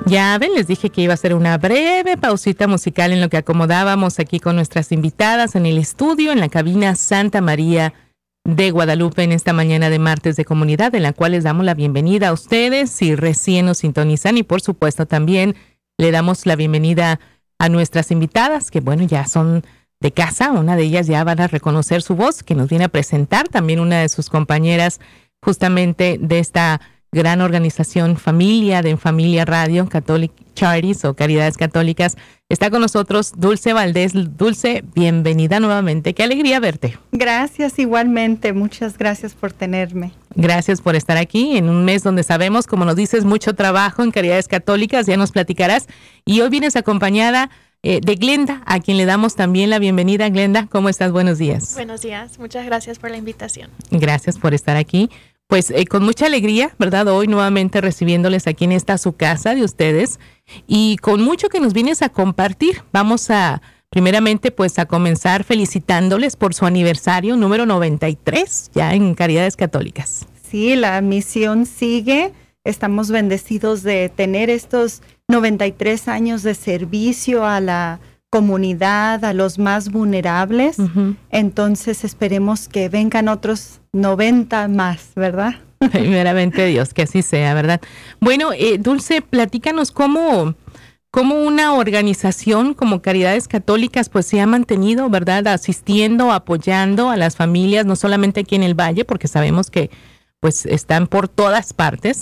Ya ven, les dije que iba a ser una breve pausita musical en lo que acomodábamos aquí con nuestras invitadas en el estudio, en la cabina Santa María de Guadalupe, en esta mañana de martes de comunidad, en la cual les damos la bienvenida a ustedes si recién nos sintonizan, y por supuesto también le damos la bienvenida a nuestras invitadas, que bueno, ya son de casa. Una de ellas ya van a reconocer su voz, que nos viene a presentar también una de sus compañeras justamente de esta gran organización Familia, de En Familia Radio, Catholic Charities o Caridades Católicas. Está con nosotros Dulce Valdés. Dulce, bienvenida nuevamente. Qué alegría verte. Gracias, igualmente. Muchas gracias por tenerme. Gracias por estar aquí en un mes donde sabemos, como nos dices, mucho trabajo en Caridades Católicas. Ya nos platicarás. Y hoy vienes acompañada de Glenda, a quien le damos también la bienvenida. Glenda, ¿cómo estás? Buenos días. Buenos días. Muchas gracias por la invitación. Gracias por estar aquí. Pues con mucha alegría, ¿verdad? Hoy nuevamente recibiéndoles aquí en esta su casa de ustedes, y con mucho que nos vienes a compartir. Vamos a, primeramente, pues a comenzar felicitándoles por su aniversario número 93 ya en Caridades Católicas. Sí, la misión sigue. Estamos bendecidos de tener estos 93 años de servicio a la comunidad, a los más vulnerables. Uh-huh. Entonces esperemos que vengan otros 90 más, ¿verdad? Primeramente Dios, que así sea, ¿verdad? Bueno, Dulce, platícanos cómo una organización como Caridades Católicas pues se ha mantenido, ¿verdad? Asistiendo, apoyando a las familias, no solamente aquí en el Valle, porque sabemos que pues están por todas partes,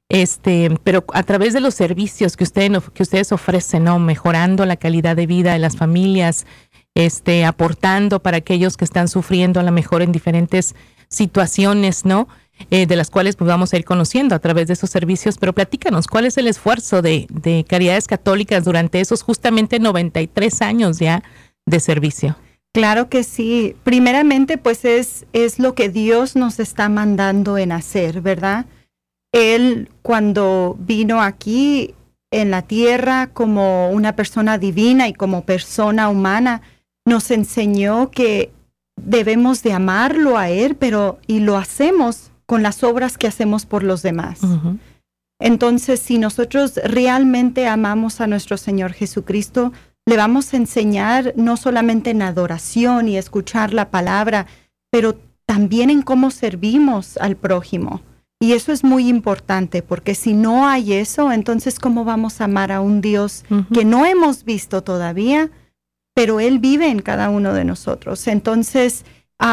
pero a través de los servicios que ustedes ofrecen, ¿no? Mejorando la calidad de vida de las familias, aportando para aquellos que están sufriendo a lo mejor en diferentes situaciones, ¿no? De las cuales pues vamos a ir conociendo a través de esos servicios. Pero platícanos, ¿cuál es el esfuerzo de Caridades Católicas durante esos justamente 93 años ya de servicio? Claro que sí. Primeramente, pues es lo que Dios nos está mandando en hacer, ¿verdad? Él, cuando vino aquí en la tierra como una persona divina y como persona humana, nos enseñó que debemos de amarlo a Él, y lo hacemos con las obras que hacemos por los demás. Uh-huh. Entonces, si nosotros realmente amamos a nuestro Señor Jesucristo, le vamos a enseñar no solamente en adoración y escuchar la palabra, pero también en cómo servimos al prójimo. Y eso es muy importante, porque si no hay eso, entonces ¿cómo vamos a amar a un Dios uh-huh. que no hemos visto todavía, pero Él vive en cada uno de nosotros? Entonces,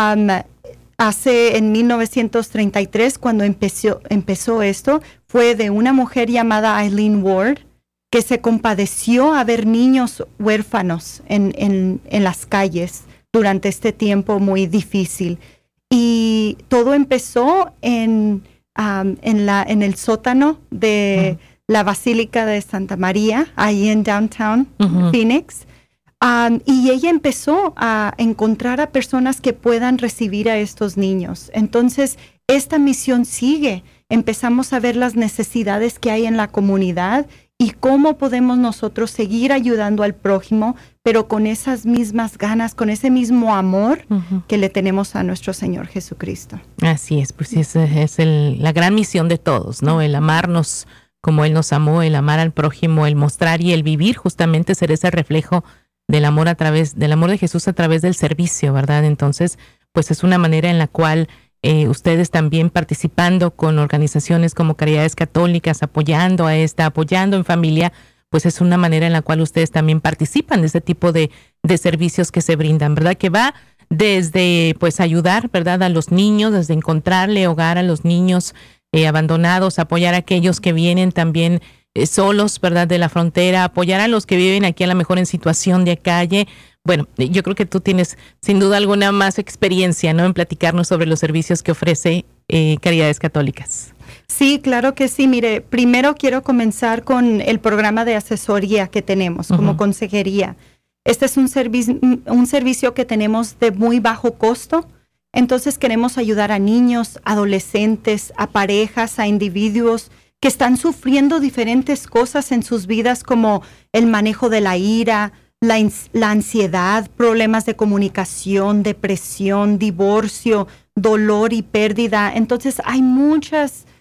en 1933, cuando empezó esto, fue de una mujer llamada Eileen Ward, que se compadeció a ver niños huérfanos en las calles durante este tiempo muy difícil. Y todo empezó en el sótano de la Basílica de Santa María, ahí en downtown uh-huh. Phoenix. Y ella empezó a encontrar a personas que puedan recibir a estos niños. Entonces, esta misión sigue. Empezamos a ver las necesidades que hay en la comunidad y cómo podemos nosotros seguir ayudando al prójimo, pero con esas mismas ganas, con ese mismo amor uh-huh. que le tenemos a nuestro Señor Jesucristo. Así es, pues es la gran misión de todos, ¿no? El amarnos como Él nos amó, el amar al prójimo, el mostrar y el vivir, justamente ser ese reflejo del amor de Jesús a través del servicio, ¿verdad? Entonces, pues es una manera en la cual ustedes también participando con organizaciones como Caridades Católicas, apoyando En Familia, pues es una manera en la cual ustedes también participan de ese tipo de servicios que se brindan, ¿verdad? Que va desde, pues, ayudar, ¿verdad? A los niños, desde encontrarle hogar a los niños abandonados, apoyar a aquellos que vienen también solos, ¿verdad? De la frontera, apoyar a los que viven aquí a lo mejor en situación de calle. Bueno, yo creo que tú tienes sin duda alguna más experiencia, ¿no? En platicarnos sobre los servicios que ofrece Caridades Católicas. Sí, claro que sí. Mire, primero quiero comenzar con el programa de asesoría que tenemos como uh-huh. consejería. Este es un servicio que tenemos de muy bajo costo. Entonces queremos ayudar a niños, adolescentes, a parejas, a individuos que están sufriendo diferentes cosas en sus vidas, como el manejo de la ira, la ansiedad, problemas de comunicación, depresión, divorcio, dolor y pérdida. Entonces hay muchas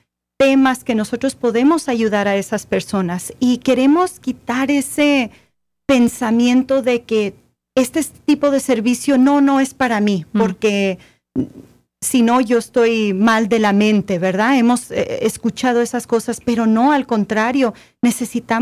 temas que nosotros podemos ayudar a esas personas. Y queremos quitar ese pensamiento de que este tipo de servicio no es para mí, porque si no, yo estoy mal de la mente, ¿verdad? Hemos escuchado esas cosas, pero no, al contrario, necesitamos